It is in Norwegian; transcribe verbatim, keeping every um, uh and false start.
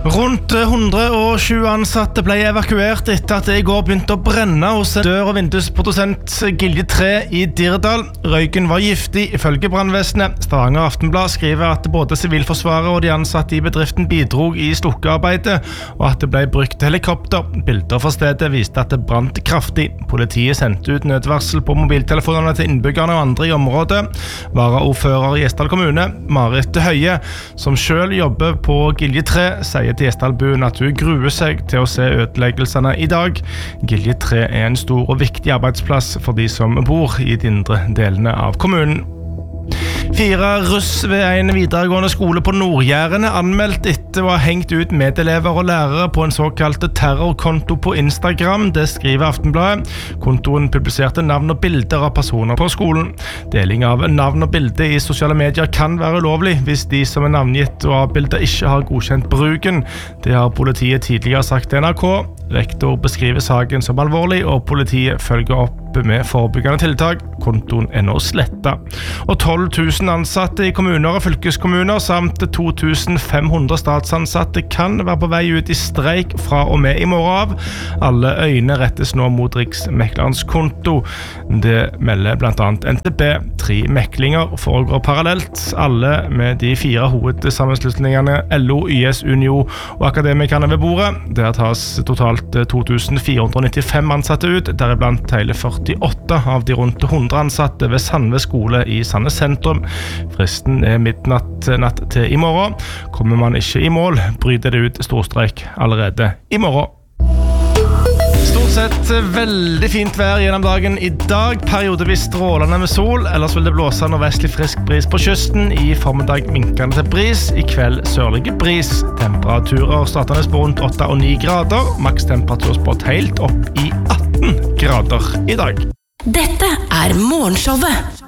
Rundt hundre og tjue ansatte ble evakuert etter at det i går begynte å brenne hos en dør- og vindusprodusent Gilje tre i Dirdal. Røyken var giftig ifølge brannvesenet. Stavanger Aftenblad skriver at både Sivilforsvaret og de ansatte i bedriften bidrog i slukkearbeidet, og at det ble brukt helikopter. Bilder fra stedet viste at det brant kraftig. Politiet sendte ut nødvarsel på mobiltelefonene til innbyggerne og andre i området. Varaordfører i Gjesdal kommune, Marit Høie, som selv jobber på Gilje tre, sier til Gjesdalbuen at hun gruer seg til å se ødeleggelsene i dag. Gilje tre er en stor og viktig arbeidsplass for de som bor i de indre delene av kommunen. Fire russ ved en videregående skole på Nord-Jæren er anmeldt etter å ha hengt ut medelever og lærere på en såkalt terrorkonto på Instagram. Det skriver Aftenbladet. Kontoen publiserte navn og bilder av personer på skolen. Deling av navn og bilder i sosiale medier kan være ulovlig hvis de som er navngitt og avbildet ikke har godkjent bruken. Det har politiet tidligere sagt til N R K. Rektor beskriver saken som alvorlig, og politiet følger opp med forebyggende tiltak. Kontoen er nå slettet. Og tolv tusen ansatte i kommuner og fylkeskommuner samt to tusen fem hundre statsansatte kan være på vei ut i streik fra og med i morgen av. Alle øyne rettes nå mot Riksmeklerens konto. Det melder blant annet N T B. Tre meklinger foregår parallelt, alle med de fire hovedsammenslutningene L O, Y S, Unio og Akademikerne ved bordet. Der tas totalt to tusen fire hundre nittifem ansatte ut, deriblant hele førtiåtte av de rundt hundre ansatte ved Sandve skole i Sandnes sentrum. Fristen er midnatt natt til i morgen. Kommer man ikke i mål, bryter det ut storstreik allerede i morgen. Stort sett veldig fint vær gjennom dagen i dag. Periodevis strålende med sol, ellers vil det blåse nordvestlig frisk bris på kysten. I formiddag minkende til bris, i kveld sørlige bris. Temperaturer startende på rundt åtte og ni grader. Maks temperatur spådd helt opp i atten grader i dag. Dette er Morgenshowet.